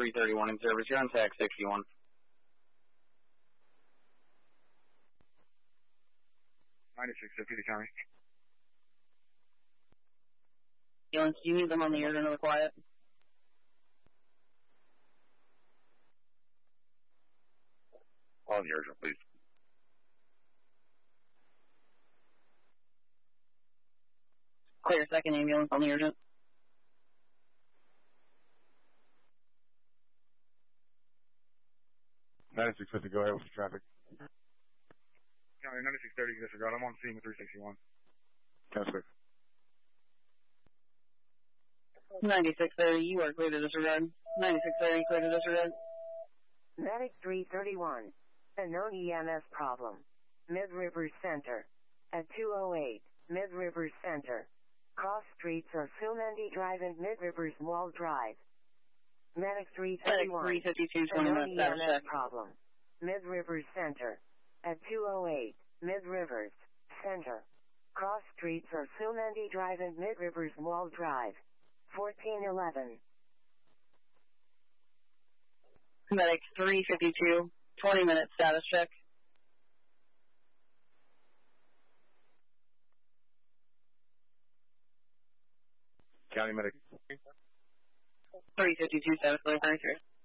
331 in service. You're on TAC 61. 9650 to county. Ambulance, do you need them on the urgent or the quiet? On the urgent, please. Clear second ambulance on the urgent. $96.50, go ahead with the traffic. County 9630, disregard. I'm on scene with 361. 10-6. 9630, you are clear to disregard. 9630, clear to disregard. Medic 331. A known EMS problem. Mid-River Center. At 208, Mid-River Center. Cross streets are Philmandy Drive and Mid-Rivers Mall Drive. Medic 331. Medic 352, a 20 known minutes, status EMS check. problem. Mid-River Center. At 208, Mid-Rivers Center. Cross streets are Philmandy Drive and Mid-Rivers Mall Drive. 1411. Medic 352, 20 minutes, status check. County medic. 352, status clear, 33.